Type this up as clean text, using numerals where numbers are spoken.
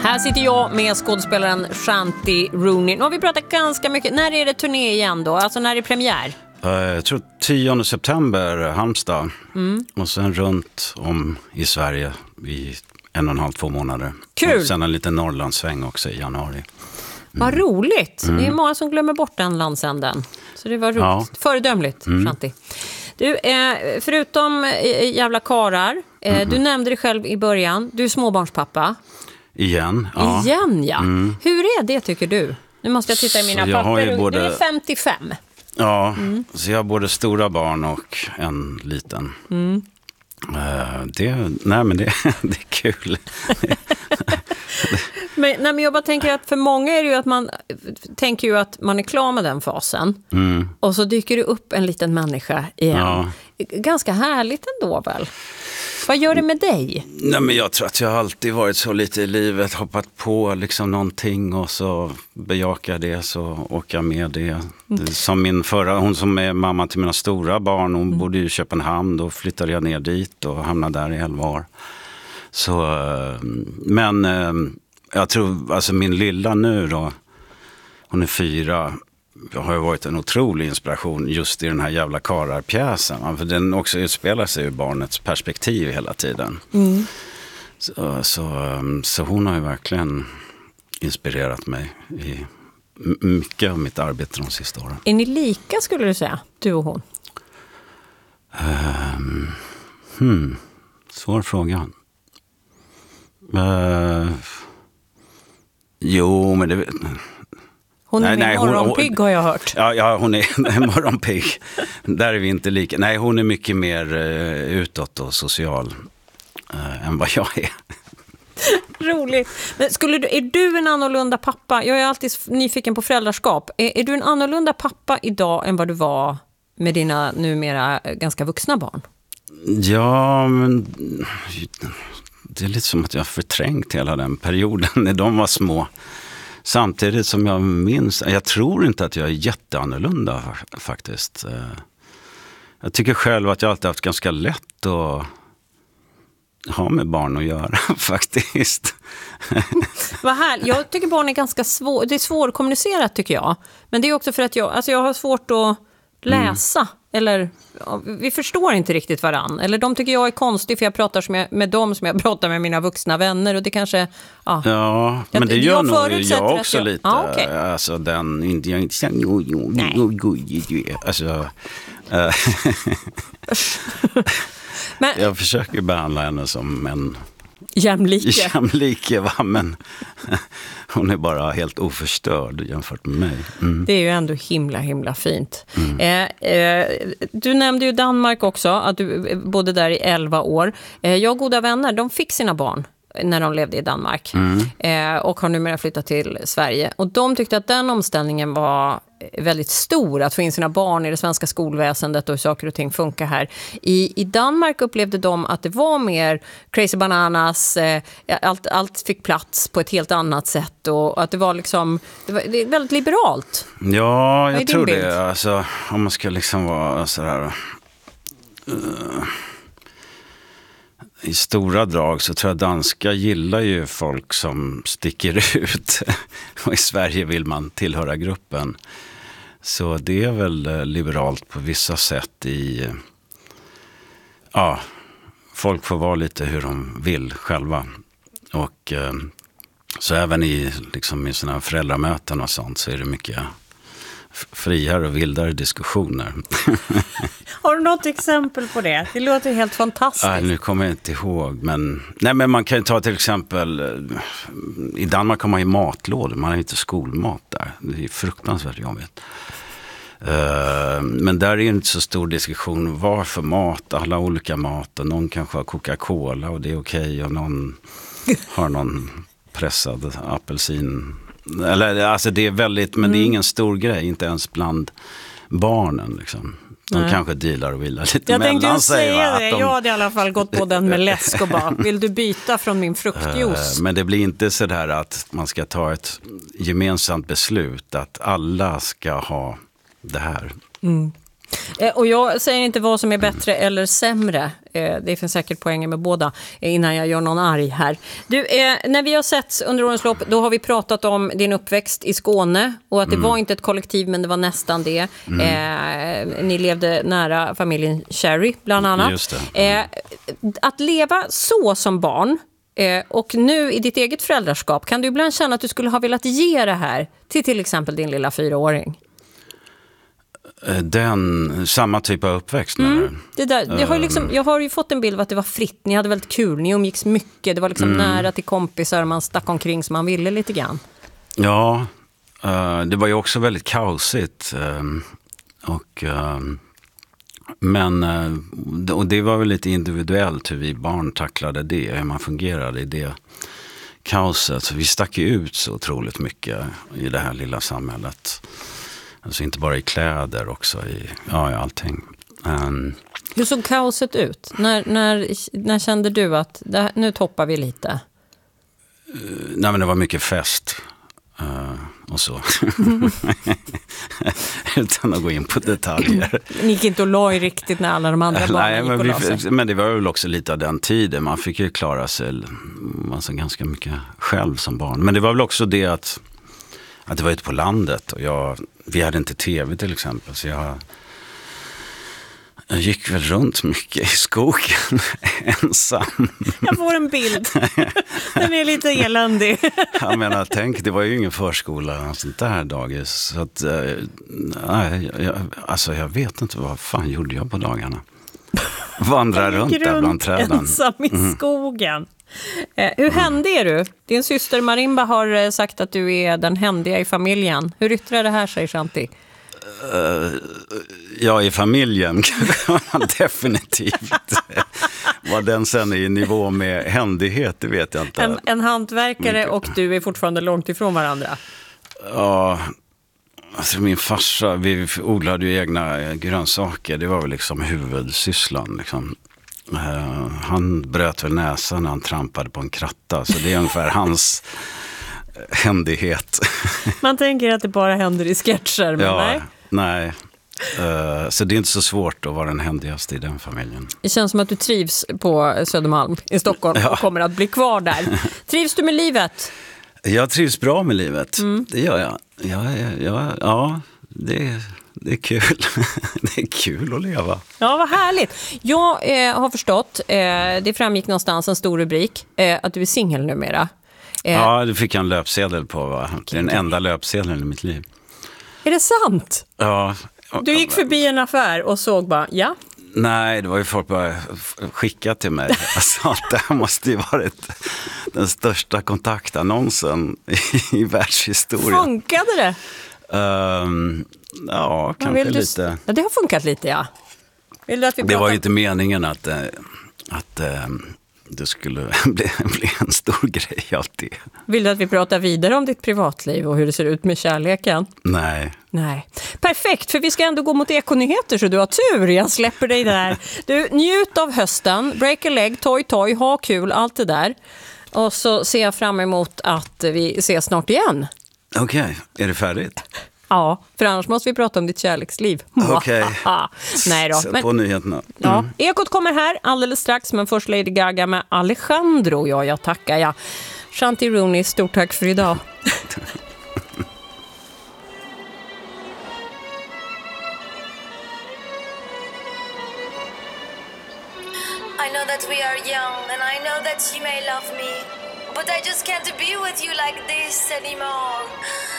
Här sitter jag med skådespelaren Shanti Rooney. Nu har vi pratat ganska mycket. När är det turné igen då? Alltså när är det premiär? Jag tror 10 september, Halmstad. Och sen runt om i Sverige i 1,5-2 månader. Kul! Och sen en liten Norrlandssväng också i januari. Vad roligt! Det är många som glömmer bort den landsänden. Så det var roligt. Ja. Föredömligt, Shanti. Du, förutom jävla karar, du nämnde dig själv i början. Du är småbarnspappa. Igen, ja. Hur är det, tycker du? Nu måste jag titta i mina papper. Du är 55. Ja, så jag har både stora barn och en liten. Det är kul. Men jag bara tänker att för många är det ju att man tänker ju att man är klar med den fasen. Och så dyker det upp en liten människa igen. Ja. Ganska härligt ändå väl? Vad gör det med dig? Nej, men jag tror att jag alltid varit så lite i livet, hoppat på liksom någonting och så bejakar det, så åker jag med det. Som min förra, hon som är mamma till mina stora barn, hon bodde i Köpenhamn, då flyttade jag ner dit och hamnade där i 11 år. Så, men jag tror, alltså min lilla nu då, hon är 4, har ju varit en otrolig inspiration just i den här jävla kararpjäsen. För den också utspelar sig ur barnets perspektiv hela tiden. Så hon har ju verkligen inspirerat mig i mycket av mitt arbete de sista åren. Är ni lika, skulle du säga, du och hon? Svår fråga. Jo, men det... Hon är morgonpigg, har jag hört. Ja, hon är morgonpigg. Där är vi inte lika. Nej, hon är mycket mer utåt och social än vad jag är. Roligt. Men är du en annorlunda pappa? Jag är alltid nyfiken på föräldraskap. Är du en annorlunda pappa idag än vad du var med dina numera ganska vuxna barn? Ja, men det är lite som att jag har förträngt hela den perioden när de var små. Samtidigt som jag minns, jag tror inte att jag är jätteannorlunda faktiskt. Jag tycker själv att jag alltid haft ganska lätt att ha med barn att göra faktiskt. Vad här, jag tycker barn är ganska det är svårkommunicerat tycker jag. Men det är också för att jag har svårt att läsa. Eller vi förstår inte riktigt varann. Eller de tycker jag är konstig för jag pratar med dem som jag pratar med mina vuxna vänner. Och det kanske... Ja, men det gör nog jag också lite. Okay. Alltså den... Alltså... Men, jag försöker behandla henne som en... Jämlike, va? Men hon är bara helt oförstörd jämfört med mig. Det är ju ändå himla fint. Du nämnde ju Danmark också, att du bodde där i 11 år. Jag och goda vänner, de fick sina barn när de levde i Danmark och har numera flyttat till Sverige. Och de tyckte att den omställningen var väldigt stor, att få in sina barn i det svenska skolväsendet och saker och ting funkar här. I Danmark upplevde de att det var mer crazy bananas, allt fick plats på ett helt annat sätt och att det var liksom, det är väldigt liberalt. Ja, jag tror det. Alltså, om man ska liksom vara sådär... I stora drag så tror jag danska gillar ju folk som sticker ut. Och i Sverige vill man tillhöra gruppen. Så det är väl liberalt på vissa sätt i... Ja, folk får vara lite hur de vill själva. Och så även i sådana föräldramöten och sånt så är det mycket... friare och vildare diskussioner. Har du något exempel på det? Det låter helt fantastiskt. Nu kommer jag inte ihåg. Men man kan ju ta till exempel... I Danmark har man ju matlådor. Man har inte skolmat där. Det är fruktansvärt jobbigt. Men där är det inte så stor diskussion. Vad för mat? Alla olika mat. Och någon kanske har Coca-Cola och det är okej. Och någon har någon pressad apelsin... Eller, alltså det är väldigt, men det är ingen stor grej, inte ens bland barnen liksom. De kanske dealar och vilar lite jag mellan sig. Jag tänkte säga det, jag hade i alla fall gått på den med läsk och bara, vill du byta från min fruktjuice? Men det blir inte så där att man ska ta ett gemensamt beslut att alla ska ha det här. Och jag säger inte vad som är bättre eller sämre. Det finns säkert poänger med båda innan jag gör någon arg här. Du, när vi har sett under årens lopp, då har vi pratat om din uppväxt i Skåne och att det var inte ett kollektiv men det var nästan det. Ni levde nära familjen Cherry bland annat. Just det. Att leva så som barn och nu i ditt eget föräldraskap, kan du ibland känna att du skulle ha velat ge det här till exempel din lilla 4-åring? Samma typ av uppväxt. Jag har ju fått en bild av att det var fritt. Ni hade väldigt kul, ni umgicks mycket. Det var liksom nära till kompisar, man stack omkring som man ville lite grann. Ja, det var ju också väldigt kaosigt. Och det var väl lite individuellt hur vi barn tacklade det, hur man fungerade i det kaoset. Så vi stack ju ut så otroligt mycket i det här lilla samhället. Alltså inte bara i kläder, också i allting. Hur såg kaoset ut? När kände du att nu toppar vi lite? Nej, men det var mycket fest. Och så. Utan att gå in på detaljer. Ni gick inte och la i riktigt när alla de andra barnen gick och la sig. Men det var väl också lite av den tiden. Man fick ju klara sig ganska mycket själv som barn. Men det var väl också det att det var ute på landet. Och vi hade inte tv till exempel. Så jag gick väl runt mycket i skogen ensam. Jag får en bild. Den är lite eländig. Jag menar, det var ju ingen förskola och sånt där dagis. Så att, jag vet inte vad fan gjorde jag på dagarna. Vandra runt där bland träden. Ensam i skogen. Hur händig är du? Din syster Marimba har sagt att du är den händiga i familjen. Hur yttrar det här sig, Shanti? Ja, i familjen kan man definitivt. Vad den sen är i nivå med händighet, det vet jag inte. En hantverkare och du är fortfarande långt ifrån varandra. Ja, alltså min farsa, vi odlade ju egna grönsaker. Det var väl liksom huvudsysslan liksom. Han bröt väl näsan när han trampade på en kratta. Så det är ungefär hans händighet. Man tänker att det bara händer i sketcher, men nej. Så det är inte så svårt att vara den händigaste i den familjen. Det känns som att du trivs på Södermalm i Stockholm och kommer att bli kvar där. Trivs du med livet? Jag trivs bra med livet, det gör jag. Ja, det är kul. Det är kul att leva. Ja, vad härligt. Jag har förstått, det framgick någonstans en stor rubrik, att du är singel numera. Ja, det fick jag en löpsedel på. Va? Det är den enda löpsedeln i mitt liv. Är det sant? Ja. Du gick förbi en affär och såg bara, ja. Nej, det var ju folk bara skickat till mig. Alltså, det här måste ju varit den största kontaktannonsen i världshistorien. Funkade det? Ja, kanske lite. Ja, det har funkat lite, ja. Vill du att vi det var ju inte meningen att det skulle bli en stor grej av det. Vill du att vi pratar vidare om ditt privatliv och hur det ser ut med kärleken? Nej. Perfekt, för vi ska ändå gå mot ekonyheter så du har tur. Jag släpper dig där. Du, njut av hösten, break a leg, toy, ha kul, allt det där. Och så ser jag fram emot att vi ses snart igen. Okej, är det färdigt? Ja, för annars måste vi prata om ditt kärleksliv. Okej. Nej då. Sätt på nyheterna. Ja, Ekot kommer här alldeles strax, men först Lady Gaga med Alejandro. Ja, jag tackar. Ja. Shanti Rooney, stort tack för idag. I know that we are young and I know that you may love me, but I just can't be with you like this anymore.